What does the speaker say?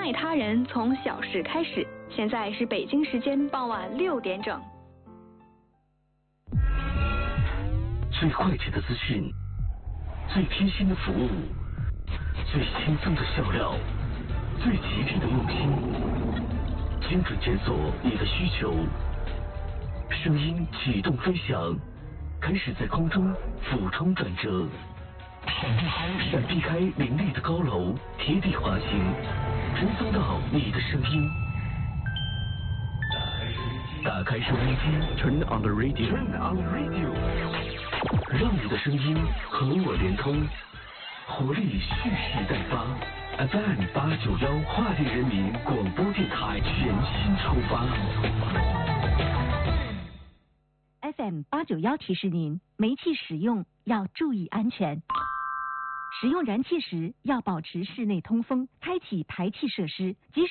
爱他人从小事开始。现在是北京时间傍晚6点整。 最快捷的资讯，最贴心的服务，最轻松的笑料，最吉利的用心，精准检索你的需求。声音启动飞翔，开始在空中俯冲转折，闪避开林立的高楼，贴地滑行，追踪到你的声音。打开收音机 ，Turn on the radio， 让你的声音和我连通，活力蓄势待发。FM 891华丽人民广播电台全新出发。 FM 891提示您，煤气使用要注意安全。使用燃气时要保持室内通风，开启排气设施，及时